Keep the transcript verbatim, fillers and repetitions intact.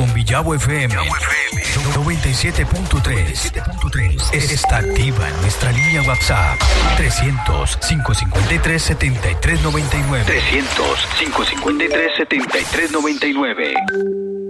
con Villavo F M noventa y siete punto tres. Está activa en nuestra línea WhatsApp trescientos, quinientos cincuenta y tres, setenta y tres noventa y nueve. trescientos, quinientos cincuenta y tres, setenta y tres noventa y nueve.